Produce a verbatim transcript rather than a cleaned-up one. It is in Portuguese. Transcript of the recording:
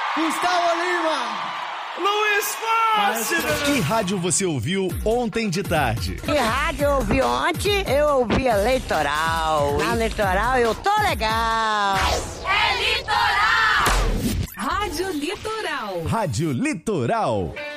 Gustavo Lima. Luiz Fácil! Que rádio você ouviu ontem de tarde? Que rádio eu ouvi ontem? Eu ouvi a Litoral. Na Litoral eu tô legal. É Litoral! Rádio Litoral. Rádio Litoral.